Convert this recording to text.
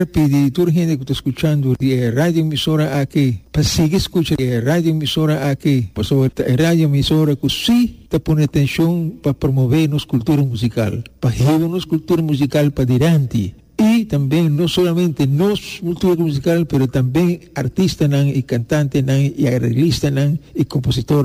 Pedir gente que está escuchando radio emisora aquí, para seguir escuchando radio emisora aquí, por sobre radio emisora que sí te pone atención para promover nuestra cultura musical, para llevar nuestra cultura musical para adelante. Y también no solamente nuestra cultura musical, pero también artistas y cantantes y arreglistas y compositores.